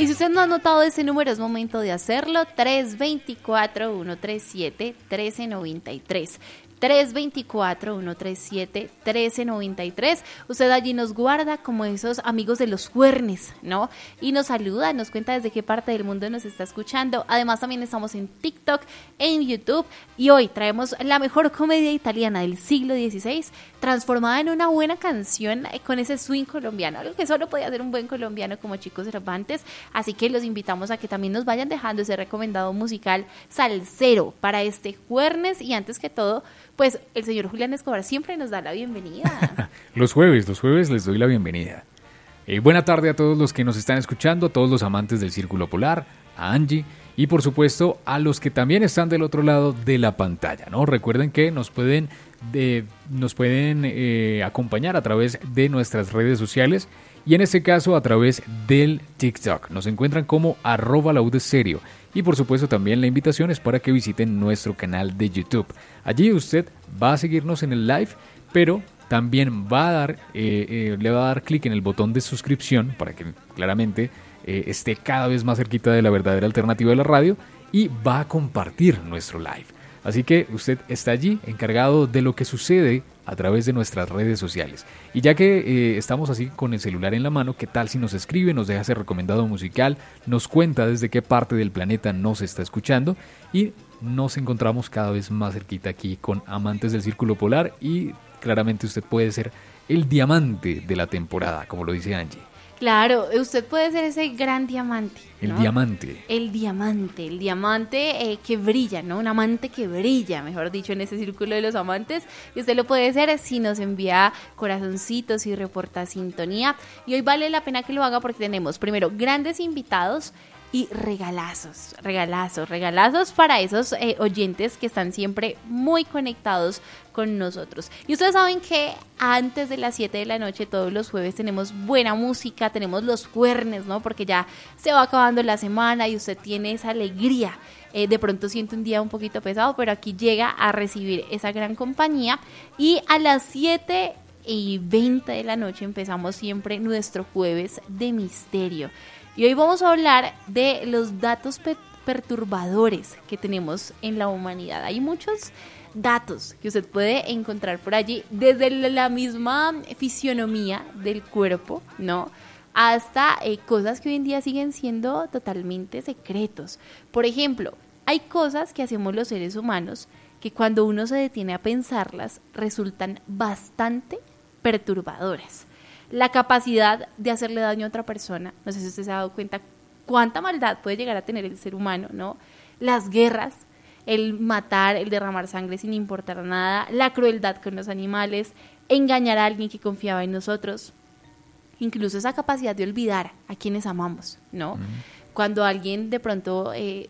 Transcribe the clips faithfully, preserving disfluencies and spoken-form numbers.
si usted no ha anotado ese número, es momento de hacerlo. tres dos cuatro, uno tres siete, uno tres nueve tres. tres dos cuatro, uno tres siete, uno tres nueve tres. Usted allí nos guarda como esos amigos de los cuernes, ¿no? Y nos saluda, nos cuenta desde qué parte del mundo nos está escuchando. Además también estamos en TikTok, en YouTube, y hoy traemos la mejor comedia italiana del siglo dieciséis transformada en una buena canción con ese swing colombiano, algo que solo podía hacer un buen colombiano como Chico Cervantes. Así que los invitamos a que también nos vayan dejando ese recomendado musical salsero para este jueves. Y antes que todo, pues el señor Julián Escobar siempre nos da la bienvenida. Los jueves, los jueves les doy la bienvenida. Eh, buena tarde a todos los que nos están escuchando, a todos los amantes del Círculo Polar, a Angie y por supuesto a los que también están del otro lado de la pantalla, ¿no? Recuerden que nos pueden, de, nos pueden eh, acompañar a través de nuestras redes sociales y en este caso a través del TikTok. Nos encuentran como arroba la U de Stereo. Y por supuesto también la invitación es para que visiten nuestro canal de YouTube. Allí usted va a seguirnos en el live, pero también va a dar, eh, eh, le va a dar clic en el botón de suscripción para que claramente eh, esté cada vez más cerquita de la verdadera alternativa de la radio y va a compartir nuestro live. Así que usted está allí encargado de lo que sucede a través de nuestras redes sociales. Y ya que eh, estamos así con el celular en la mano, ¿qué tal si nos escribe, nos deja ese recomendado musical, nos cuenta desde qué parte del planeta nos está escuchando y nos encontramos cada vez más cerquita aquí con amantes del Círculo Polar y claramente usted puede ser el diamante de la temporada, como lo dice Angie. Claro, usted puede ser ese gran diamante, ¿no? El diamante. El diamante, el diamante eh, que brilla, ¿no? Un amante que brilla, mejor dicho, en ese círculo de los amantes. Y usted lo puede ser si nos envía corazoncitos y reporta sintonía. Y hoy vale la pena que lo haga porque tenemos, primero, grandes invitados y regalazos, regalazos, regalazos para esos eh, oyentes que están siempre muy conectados con nosotros. Y ustedes saben que antes de las siete de la noche todos los jueves tenemos buena música, tenemos los cuernes, ¿no? Porque ya se va acabando la semana y usted tiene esa alegría. Eh, de pronto siente un día un poquito pesado, pero aquí llega a recibir esa gran compañía. Y a las siete y veinte de la noche empezamos siempre nuestro jueves de misterio. Y hoy vamos a hablar de los datos pe- perturbadores que tenemos en la humanidad. Hay muchos datos que usted puede encontrar por allí, desde la misma fisionomía del cuerpo, ¿no? Hasta eh, cosas que hoy en día siguen siendo totalmente secretos. Por ejemplo, hay cosas que hacemos los seres humanos que cuando uno se detiene a pensarlas resultan bastante perturbadoras. La capacidad de hacerle daño a otra persona, no sé si usted se ha dado cuenta cuánta maldad puede llegar a tener el ser humano, ¿no? Las guerras, el matar, el derramar sangre sin importar nada, la crueldad con los animales, engañar a alguien que confiaba en nosotros, incluso esa capacidad de olvidar a quienes amamos, ¿no? Uh-huh. Cuando alguien de pronto eh,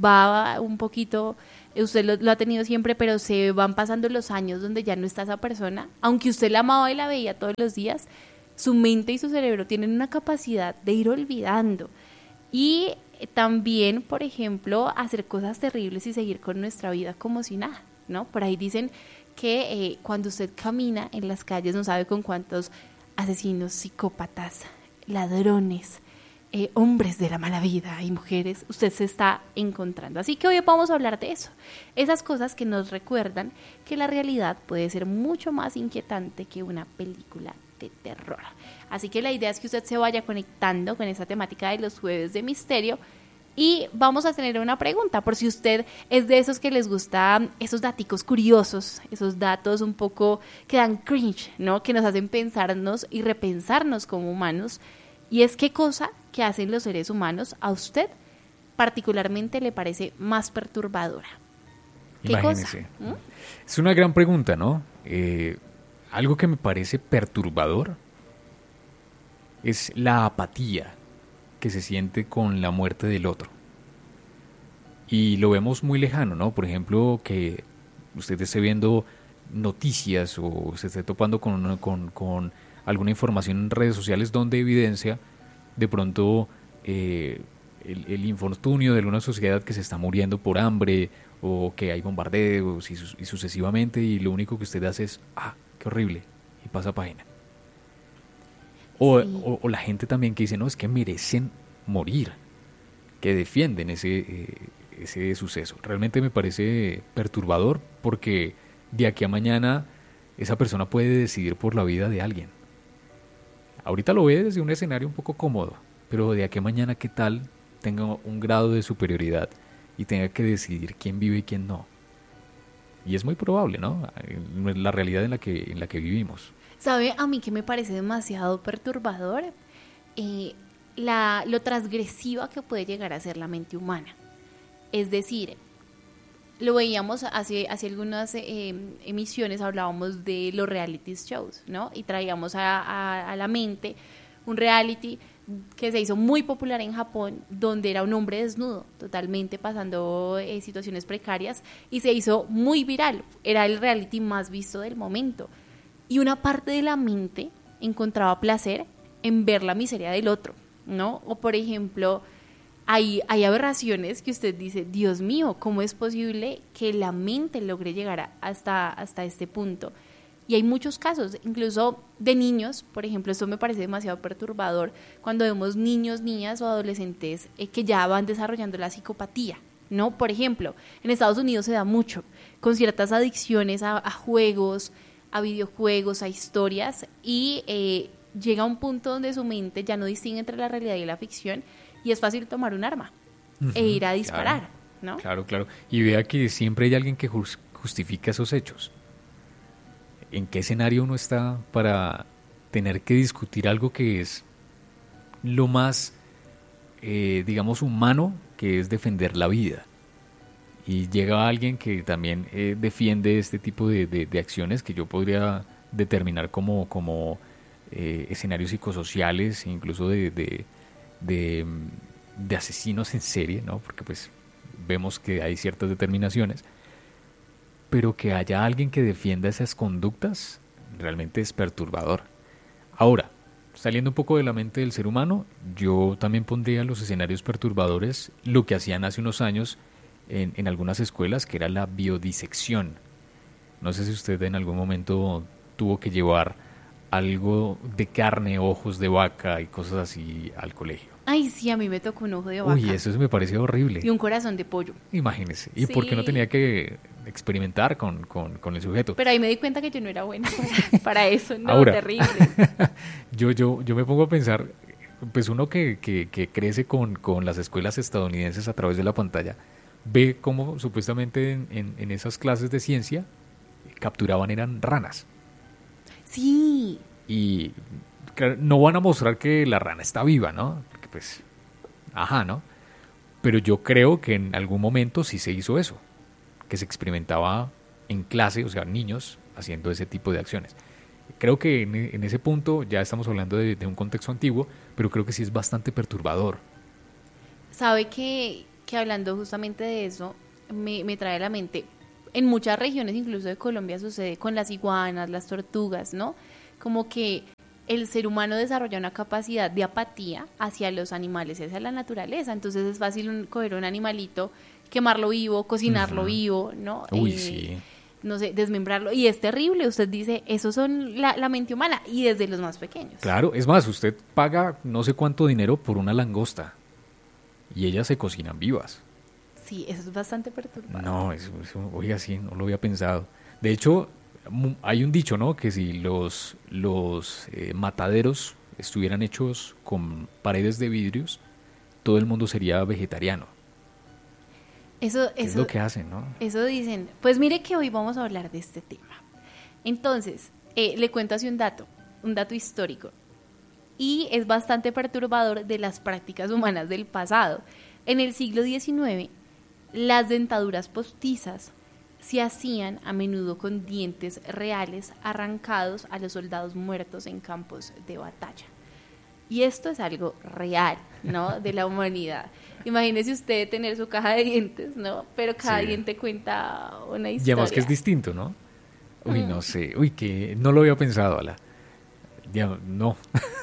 va un poquito, usted lo, lo ha tenido siempre, pero se van pasando los años donde ya no está esa persona, aunque usted la amaba y la veía todos los días, su mente y su cerebro tienen una capacidad de ir olvidando y también, por ejemplo, hacer cosas terribles y seguir con nuestra vida como si nada, ¿no? Por ahí dicen que eh, cuando usted camina en las calles no sabe con cuántos asesinos, psicópatas, ladrones, eh, hombres de la mala vida y mujeres usted se está encontrando. Así que hoy vamos a hablar de eso, esas cosas que nos recuerdan que la realidad puede ser mucho más inquietante que una película de terror. Así que la idea es que usted se vaya conectando con esa temática de los jueves de misterio y vamos a tener una pregunta por si usted es de esos que les gustan esos daticos curiosos, esos datos un poco que dan cringe, ¿no? Que nos hacen pensarnos y repensarnos como humanos. Y es qué cosa que hacen los seres humanos a usted particularmente le parece más perturbadora. ¿Qué Imagínese. cosa? ¿Mm? Es una gran pregunta, ¿no? Eh, algo que me parece perturbador es la apatía que se siente con la muerte del otro. Y lo vemos muy lejano, ¿no? Por ejemplo, que usted esté viendo noticias o se esté topando con, con, con alguna información en redes sociales donde evidencia de pronto eh, el, el infortunio de alguna sociedad que se está muriendo por hambre o que hay bombardeos y, y sucesivamente, y lo único que usted hace es, ah, qué horrible, y pasa página. O, sí. o, o la gente también que dice, no, es que merecen morir. que defienden ese, eh, ese suceso. Realmente me parece perturbador porque de aquí a mañana esa persona puede decidir por la vida de alguien. Ahorita lo ve desde un escenario un poco cómodo, pero de aquí a mañana, ¿qué tal tenga un grado de superioridad y tenga que decidir quién vive y quién no? Y es muy probable, ¿no? La realidad en la que, en la que vivimos. ¿Sabe a mí que me parece demasiado perturbador? Eh, la, lo transgresiva que puede llegar a ser la mente humana. Es decir, lo veíamos hace, hace algunas eh, emisiones, hablábamos de los reality shows, ¿no? Y traíamos a, a, a la mente un reality que se hizo muy popular en Japón, donde era un hombre desnudo, totalmente pasando eh, situaciones precarias, y se hizo muy viral. Era el reality más visto del momento. Y una parte de la mente encontraba placer en ver la miseria del otro, ¿no? O por ejemplo, hay, hay aberraciones que usted dice, Dios mío, ¿cómo es posible que la mente logre llegar hasta, hasta este punto? Y hay muchos casos, incluso de niños, por ejemplo, esto me parece demasiado perturbador, cuando vemos niños, niñas o adolescentes eh, que ya van desarrollando la psicopatía, ¿no? Por ejemplo, en Estados Unidos se da mucho, con ciertas adicciones a, a juegos, a videojuegos, a historias, y eh, llega a un punto donde su mente ya no distingue entre la realidad y la ficción, y es fácil tomar un arma uh-huh, e ir a disparar, claro, ¿no? Claro, claro. Y vea que siempre hay alguien que justifica esos hechos. ¿En qué escenario uno está para tener que discutir algo que es lo más, eh, digamos, humano, que es defender la vida? Y llega alguien que también eh, defiende este tipo de, de, de acciones que yo podría determinar como, como eh, escenarios psicosociales, incluso de, de, de, de asesinos en serie, ¿no? Porque pues vemos que hay ciertas determinaciones. Pero que haya alguien que defienda esas conductas realmente es perturbador. Ahora, saliendo un poco de la mente del ser humano, yo también pondría en los escenarios perturbadores lo que hacían hace unos años en, en algunas escuelas, que era la biodisección. No sé si usted en algún momento tuvo que llevar algo de carne, ojos de vaca y cosas así al colegio. Ay, sí, a mí me tocó un ojo de vaca. Uy, eso me parece horrible. Y un corazón de pollo. Imagínese. ¿Y sí. por qué no tenía que experimentar con, con, con el sujeto? Pero ahí me di cuenta que yo no era buena para, para eso, no, Ahora, terrible. yo, yo, yo me pongo a pensar, pues uno que, que, que crece con, con las escuelas estadounidenses a través de la pantalla, ve cómo supuestamente en, en, en esas clases de ciencia capturaban eran ranas. Sí. Y claro, no van a mostrar que la rana está viva, ¿no? Porque pues, ajá, ¿no? Pero yo creo que en algún momento sí se hizo eso, que se experimentaba en clase, o sea, niños haciendo ese tipo de acciones. Creo que en, en ese punto ya estamos hablando de, de un contexto antiguo, pero creo que sí es bastante perturbador. Sabe que, que hablando justamente de eso, me, me trae a la mente, en muchas regiones, incluso de Colombia, sucede con las iguanas, las tortugas, ¿no? Como que el ser humano desarrolla una capacidad de apatía hacia los animales y hacia la naturaleza. Entonces es fácil un, coger un animalito, quemarlo vivo, cocinarlo uh-huh. vivo, ¿no? Uy, eh, sí. No sé, desmembrarlo. Y es terrible. Usted dice, eso son la, la mente humana y desde los más pequeños. Claro, es más, usted paga no sé cuánto dinero por una langosta y ellas se cocinan vivas. Sí, eso es bastante perturbador. No, eso, eso oiga, sí, no lo había pensado. De hecho, hay un dicho, ¿no? Que si los, los eh, mataderos estuvieran hechos con paredes de vidrios, todo el mundo sería vegetariano. Eso, ¿Qué eso es lo que hacen, no? Eso dicen. Pues mire que hoy vamos a hablar de este tema. Entonces, eh, le cuento así un dato, un dato histórico. Y es bastante perturbador de las prácticas humanas del pasado. En el siglo diecinueve, las dentaduras postizas se hacían a menudo con dientes reales arrancados a los soldados muertos en campos de batalla. Y esto es algo real, ¿no? De la humanidad. Imagínese usted tener su caja de dientes, ¿no? Pero cada sí. diente cuenta una historia. Y además que es distinto, ¿no? Uy, mm. no sé. Uy, que no lo había pensado, Ala. Ya, no.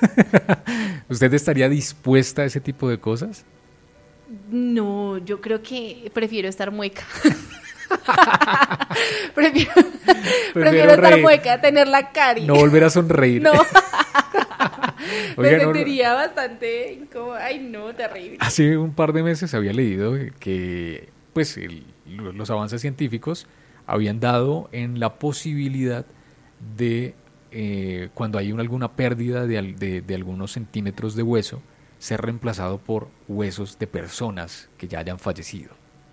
¿Usted estaría dispuesta a ese tipo de cosas? No, yo creo que prefiero estar mueca. prefiero prefiero, prefiero estar mueca, tener la carie. No volver a sonreír. No. Me Oiga, no, sentiría bastante como, ay no, terrible. hace un par de meses había leído que pues el- los avances científicos habían dado en la posibilidad de eh, cuando hay una- alguna pérdida de, al- de- de algunos centímetros de hueso, ser reemplazado por huesos de personas que ya hayan fallecido.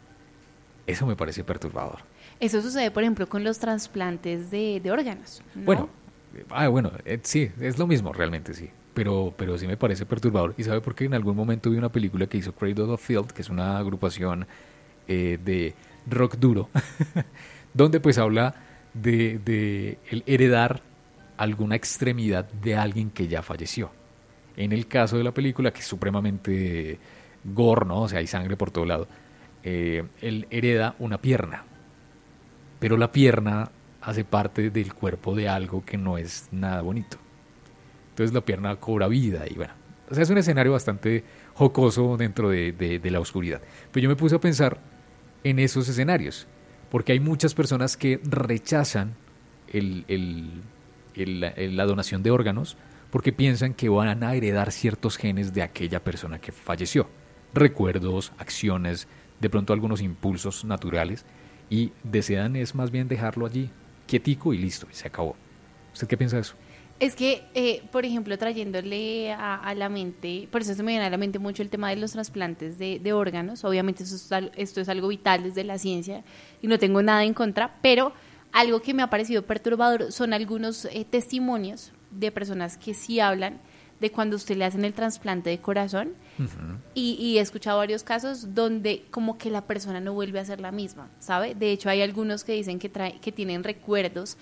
Eso me parece perturbador. Eso sucede, por ejemplo, con los trasplantes de, de órganos, ¿no? Bueno, eh, ah, bueno, eh, sí, es lo mismo realmente, sí. Pero, pero sí me parece perturbador. ¿Y sabe por qué? En algún momento vi una película que hizo Cradle of Filth, que es una agrupación eh, de rock duro, donde pues habla de, de el heredar alguna extremidad de alguien que ya falleció. En el caso de la película, que es supremamente gore, ¿no? O sea, hay sangre por todo lado. Eh, él hereda una pierna, pero la pierna hace parte del cuerpo de algo que no es nada bonito. Entonces la pierna cobra vida y bueno, o sea, es un escenario bastante jocoso dentro de, de- de la oscuridad. Pero yo me puse a pensar en esos escenarios, porque hay muchas personas que rechazan el- el- el- la el- la donación de órganos porque piensan que van a heredar ciertos genes de aquella persona que falleció. Recuerdos, acciones, de pronto algunos impulsos naturales, y desean es más bien dejarlo allí, quietico y listo, y se acabó. ¿Usted qué piensa de eso? Es que, eh, por ejemplo, trayéndole a, a la mente, por eso se me viene a la mente mucho el tema de los trasplantes de, de órganos. Obviamente eso es al- esto es algo vital desde la ciencia y no tengo nada en contra, pero algo que me ha parecido perturbador son algunos eh, testimonios de personas que sí hablan de cuando usted le hacen el trasplante de corazón. Ujú. Y, y he escuchado varios casos donde como que la persona no vuelve a ser la misma, ¿sabe? De hecho, hay algunos que dicen que, trae, que tienen recuerdos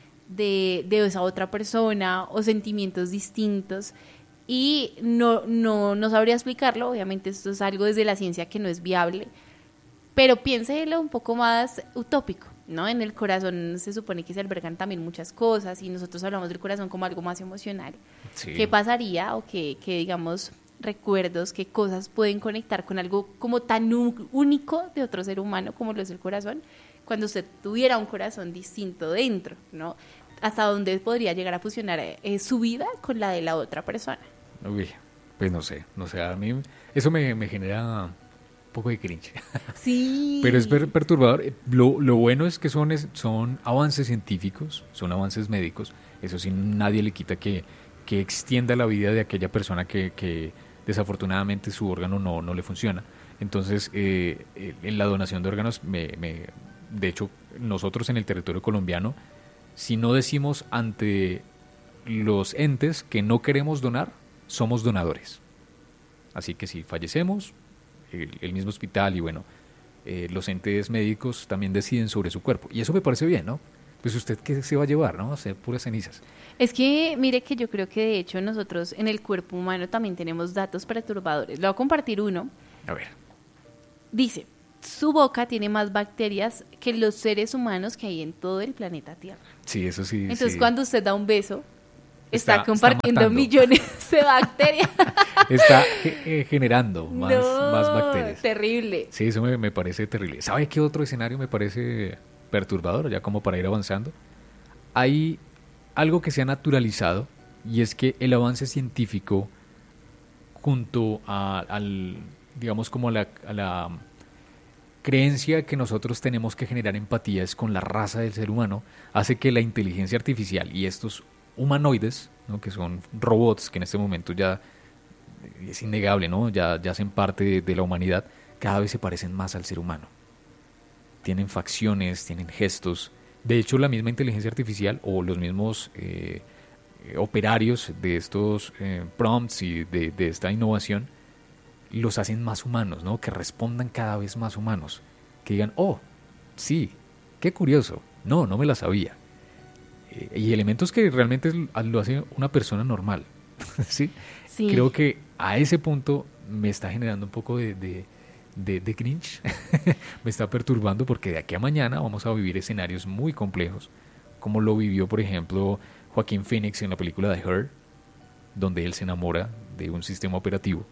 de, de esa otra persona o sentimientos distintos y no, no, no sabría explicarlo. Obviamente esto es algo desde la ciencia que no es viable, pero piénselo un poco más utópico, ¿no? En el corazón se supone que se albergan también muchas cosas y nosotros hablamos del corazón como algo más emocional. Sí. ¿Qué pasaría o qué, qué, digamos, recuerdos, qué cosas pueden conectar con algo como tan ú- único de otro ser humano como lo es el corazón, cuando usted tuviera un corazón distinto dentro, ¿no? Hasta dónde podría llegar a fusionar eh, su vida con la de la otra persona. Uy, pues no sé, no sé, a mí eso me, me genera un poco de cringe. Sí. Pero es per- perturbador. Eh, Lo, lo bueno es que son, es- son avances científicos, son avances médicos. Eso sí, nadie le quita que, que extienda la vida de aquella persona que, que desafortunadamente su órgano no, no le funciona. Entonces, eh, eh, en la donación de órganos, me, me- de hecho, nosotros en el territorio colombiano, si no decimos ante los entes que no queremos donar, somos donadores. Así que si fallecemos, el, el mismo hospital y bueno, eh, los entes médicos también deciden sobre su cuerpo. Y eso me parece bien, ¿no? Pues usted qué se va a llevar, ¿no? A hacer puras cenizas. Es que, mire que yo creo que de hecho nosotros en el cuerpo humano también tenemos datos perturbadores. Le voy a compartir uno. A ver. Dice, su boca tiene más bacterias que los seres humanos que hay en todo el planeta Tierra. Sí, eso sí. Entonces, sí. cuando usted da un beso, Está- está, está compartiendo matando. millones de bacterias. Está ge- eh, generando más, No, más bacterias. terrible. Sí, eso me, me parece terrible. ¿Sabe qué otro escenario me parece perturbador? Ya como para ir avanzando. Hay algo que se ha naturalizado y es que el avance científico junto a, al, digamos como a la, a la creencia que nosotros tenemos que generar empatías con la raza del ser humano, hace que la inteligencia artificial y estos humanoides, ¿no? Que son robots que en este momento ya es innegable, ¿no? Ya, ya hacen parte de, de la humanidad, cada vez se parecen más al ser humano. Tienen facciones, tienen gestos. De hecho, la misma inteligencia artificial o los mismos eh, eh, operarios de estos eh, prompts y de, de esta innovación los hacen más humanos, ¿no? Que respondan cada vez más humanos. Que digan, oh, sí, qué curioso. No, no me la sabía. Eh, y elementos que realmente es- lo hace una persona normal. ¿Sí? Sí. Creo que a ese punto me está generando un poco de, de, de, de cringe. Me está perturbando porque de aquí a mañana vamos a vivir escenarios muy complejos, como lo vivió, por ejemplo, Joaquín Phoenix en la película de Her, donde él se enamora de un sistema operativo.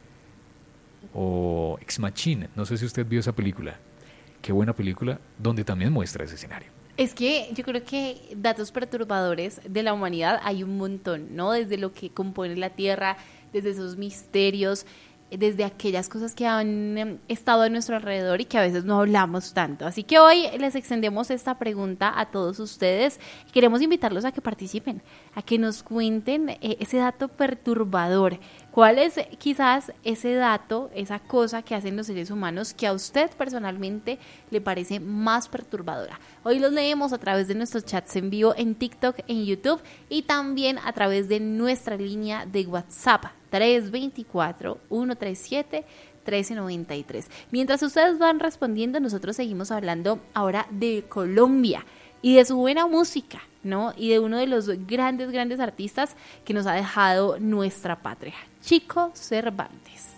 O Ex Machina, no sé si usted vio esa película. Qué buena película, donde también muestra ese escenario. Es que yo creo que datos perturbadores de la humanidad hay un montón, ¿no? Desde lo que compone la Tierra, desde esos misterios, desde aquellas cosas que han eh, estado a nuestro alrededor y que a veces no hablamos tanto. Así que hoy les extendemos esta pregunta a todos ustedes y queremos invitarlos a que participen, a que nos cuenten eh, ese dato perturbador. ¿Cuál es eh, quizás ese dato, esa cosa que hacen los seres humanos que a usted personalmente le parece más perturbadora? Hoy los leemos a través de nuestros chats en vivo en TikTok, en YouTube y también a través de nuestra línea de WhatsApp tres dos cuatro, uno tres siete, uno tres nueve tres. Mientras ustedes van respondiendo, nosotros seguimos hablando ahora de Colombia y de su buena música, ¿no? Y de uno de los grandes, grandes artistas que nos ha dejado nuestra patria, Chico Cervantes.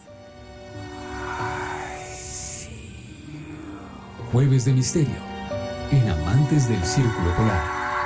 Jueves de Misterio en Amantes del Círculo Polar.